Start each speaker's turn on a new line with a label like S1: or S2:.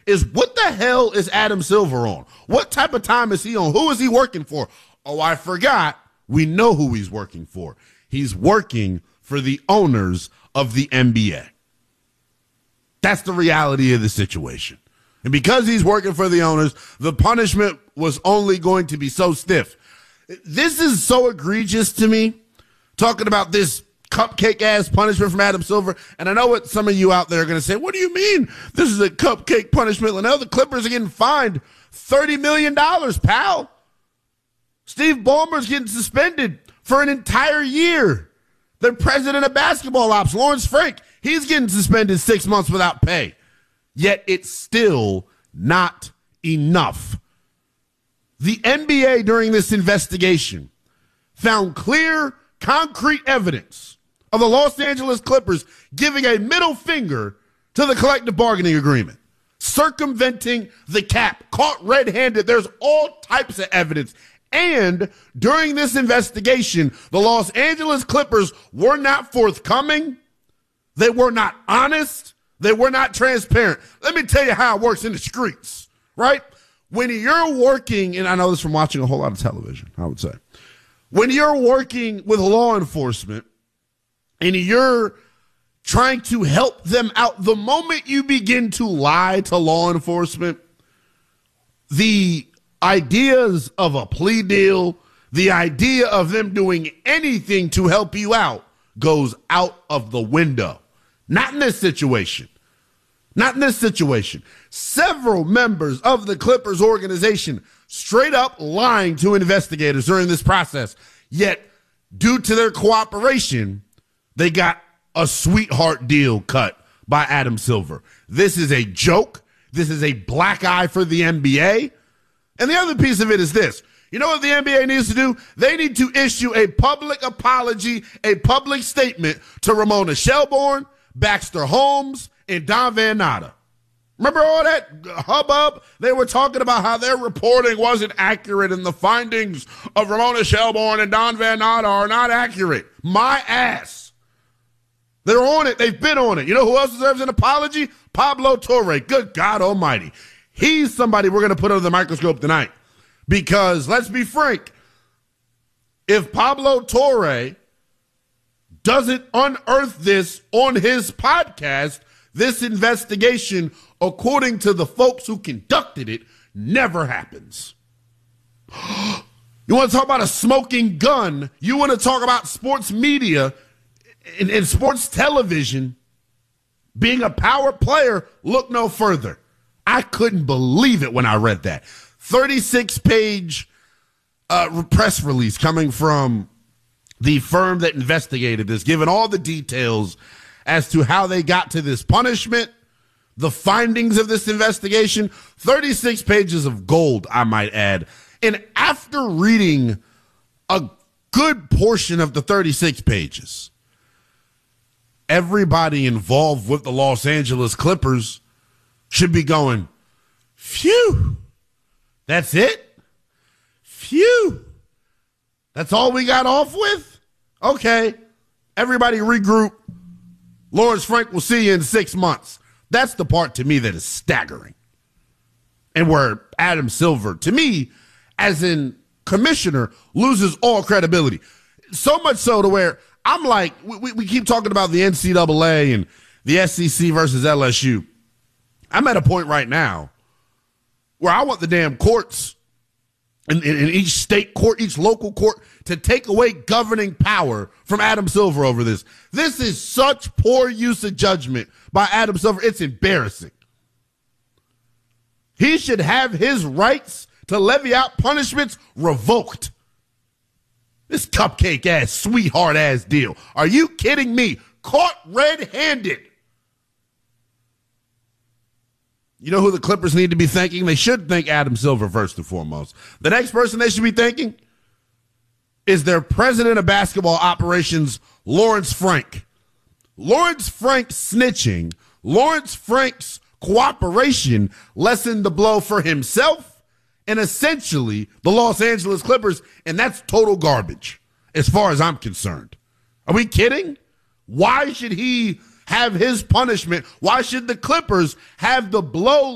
S1: is what the hell is Adam Silver on? What type of time is he on? Who is he working for? Oh, I forgot. We know who he's working for. He's working for the owners of the NBA. That's the reality of the situation. And because he's working for the owners, the punishment was only going to be so stiff. This is so egregious to me, talking about this cupcake-ass punishment from Adam Silver. And I know what some of you out there are going to say. What do you mean this is a cupcake punishment? Linnell, the Clippers are getting fined $30 million, pal. Steve Ballmer's getting suspended for an entire year. The president of basketball ops, Lawrence Frank, he's getting suspended 6 months without pay. Yet it's still not enough. The NBA during this investigation found clear, concrete evidence of the Los Angeles Clippers giving a middle finger to the collective bargaining agreement, circumventing the cap, caught red-handed. There's all types of evidence. And during this investigation, the Los Angeles Clippers were not forthcoming. They were not honest. They were not transparent. Let me tell you how it works in the streets, right? When you're working, and I know this from watching a whole lot of television, I would say. When you're working with law enforcement and you're trying to help them out, the moment you begin to lie to law enforcement, the ideas of a plea deal, the idea of them doing anything to help you out goes out of the window. Not in this situation. Not in this situation. Several members of the Clippers organization straight up lying to investigators during this process. Yet, due to their cooperation, they got a sweetheart deal cut by Adam Silver. This is a joke. This is a black eye for the NBA. And the other piece of it is this. You know what the NBA needs to do? They need to issue a public apology, a public statement to Ramona Shelburne, Baxter Holmes, and Don Van Natta. Remember all that hubbub? They were talking about how their reporting wasn't accurate and the findings of Ramona Shelburne and Don Van Natta are not accurate. My ass. They're on it. They've been on it. You know who else deserves an apology? Pablo Torre. Good God almighty. He's somebody we're going to put under the microscope tonight. Because, let's be frank, if Pablo Torre doesn't unearth this on his podcast, this investigation, according to the folks who conducted it, never happens. You want to talk about a smoking gun? You want to talk about sports media and sports television being a power player? Look no further. I couldn't believe it when I read that. 36-page press release coming from the firm that investigated this, giving all the details as to how they got to this punishment, the findings of this investigation. 36 pages of gold, I might add. And after reading a good portion of the 36 pages, everybody involved with the Los Angeles Clippers should be going, phew, that's it? Phew, that's all we got off with? Okay, everybody regroup. Lawrence Frank will see you in 6 months. That's the part to me that is staggering. And where Adam Silver, to me, as in commissioner, loses all credibility. So much so to where I'm like, we keep talking about the NCAA and the SEC versus LSU. I'm at a point right now where I want the damn courts in each state court, each local court, to take away governing power from Adam Silver over this. This is such poor use of judgment by Adam Silver. It's embarrassing. He should have his rights to levy out punishments revoked. This cupcake-ass, sweetheart-ass deal. Are you kidding me? Caught red-handed. You know who the Clippers need to be thanking? They should thank Adam Silver first and foremost. The next person they should be thanking is their president of basketball operations, Lawrence Frank. Lawrence Frank snitching, Lawrence Frank's cooperation lessened the blow for himself and essentially the Los Angeles Clippers, and that's total garbage as far as I'm concerned. Are we kidding? Why should he have his punishment? Why should the Clippers have the blow